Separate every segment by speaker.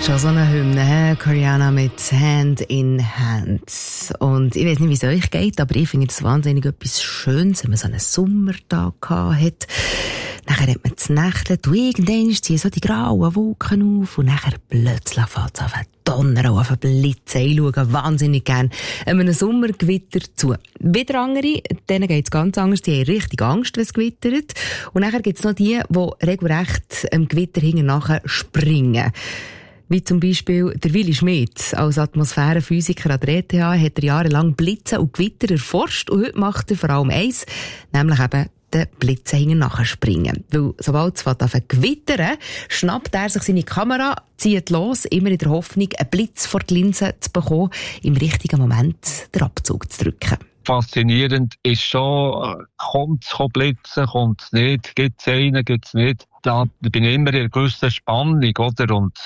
Speaker 1: Schon so eine Hymne, Rihanna mit Hand in Hand. Und ich weiss nicht, wie es euch geht, aber ich finde es wahnsinnig etwas Schönes, wenn man so einen Sommertag hat. Nachher hat man das Nächtchen und irgendwann ziehen so die grauen Wolken auf und nachher plötzlich fängt es an Donner und auf Blitze. Ich schaue wahnsinnig gerne einem Sommergewitter zu. Wieder andere, denen geht es ganz anders, die haben richtig Angst, wenn es gewittert. Und nachher gibt es noch die regelrecht am Gewitter hinten nachher springen. Wie zum Beispiel der Willi Schmidt. Als Atmosphärenphysiker an der ETH hat er jahrelang Blitze und Gewitter erforscht und heute macht er vor allem eins, nämlich eben den Blitzen hinten nachspringen. Weil sobald es anfängt zu gewittern, schnappt er sich seine Kamera, zieht los, immer in der Hoffnung, einen Blitz vor die Linse zu bekommen, im richtigen Moment den Abzug zu drücken.
Speaker 2: Faszinierend ist schon, kommt es blitzen, kommt es nicht, gibt es einen, gibt es nicht. Da bin ich immer in einer gewissen Spannung, oder? Und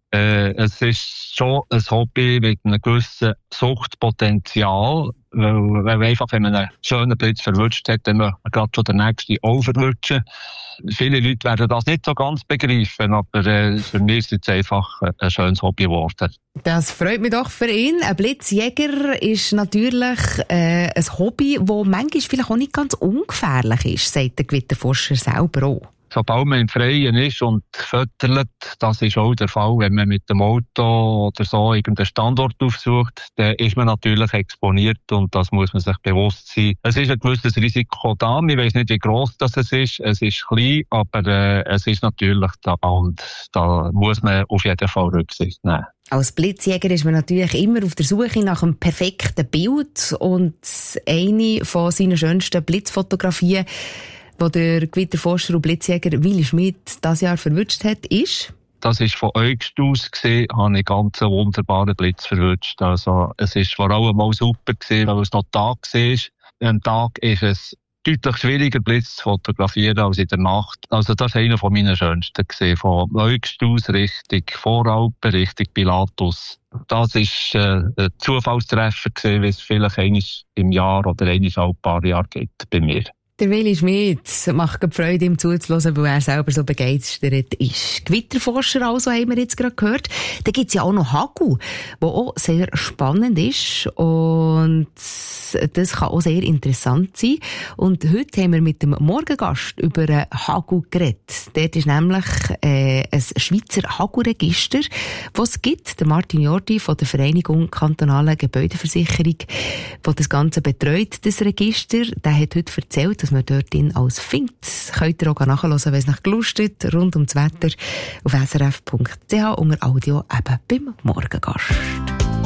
Speaker 2: es ist schon ein Hobby mit einem gewissen Suchtpotenzial, weil einfach, wenn man einen schönen Blitz verwünscht hat, dann man gerade schon den nächsten auch verwünschen. Viele Leute werden das nicht so ganz begreifen, aber für mich ist es einfach ein schönes Hobby geworden.
Speaker 1: Das freut mich doch für ihn. Ein Blitzjäger ist natürlich ein Hobby, das manchmal vielleicht auch nicht ganz ungefährlich ist, sagt der Gewitterforscher selber auch.
Speaker 2: Sobald man im Freien ist und fötterlet, das ist auch der Fall, wenn man mit dem Auto oder so irgendeinen Standort aufsucht, dann ist man natürlich exponiert und das muss man sich bewusst sein. Es ist ein gewisses Risiko da, ich weiss nicht, wie gross das ist. Es ist klein, aber es ist natürlich da und da muss man auf jeden Fall Rücksicht nehmen.
Speaker 1: Als Blitzjäger ist man natürlich immer auf der Suche nach einem perfekten Bild und eine von seinen schönsten Blitzfotografien, wo der Gewitterforscher und Blitzjäger Willi Schmidt dieses Jahr verwünscht hat, ist?
Speaker 2: Das ist von August aus gesehen, habe ich ganz einen wunderbaren Blitz verwünscht. Also, es ist vor allem mal super gewesen, weil es noch Tag war. Am Tag ist es deutlich schwieriger, Blitz zu fotografieren als in der Nacht. Also, das ist einer von meinen schönsten gesehen. Von August aus Richtung Voralpen, Richtung Pilatus. Das ist ein Zufallstreffer gewesen, wie es vielleicht einmal im Jahr oder einmal ein paar Jahre gibt bei mir.
Speaker 1: Der Willi Schmidt macht Freude, ihm zuzuhören, weil er selber so begeistert ist. Gewitterforscher also, haben wir jetzt gerade gehört. Da gibt es ja auch noch Hagel, der auch sehr spannend ist und das kann auch sehr interessant sein. Und heute haben wir mit dem Morgengast über Hagel geredet. Dort ist nämlich ein Schweizer Hagelregister, das es gibt. Der Martin Jordi von der Vereinigung Kantonale Gebäudeversicherung, der das Ganze betreut, das Register, der hat heute erzählt, dass man dort als findet. Könnt ihr auch nachhören, wenn es nach gelustet, rund ums Wetter auf srf.ch unter Audio eben beim Morgengast.